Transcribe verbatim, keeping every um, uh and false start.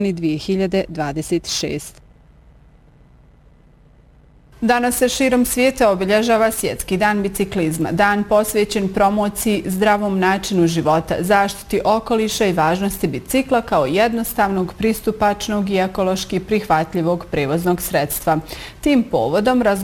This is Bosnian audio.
dvije hiljade dvadeset šeste. Danas se širom svijeta obilježava Svjetski dan biciklizma, dan posvećen promociji zdravom načinu života, zaštiti okoliša i važnosti bicikla kao jednostavnog, pristupačnog i ekološki prihvatljivog prevoznog sredstva. Tim povodom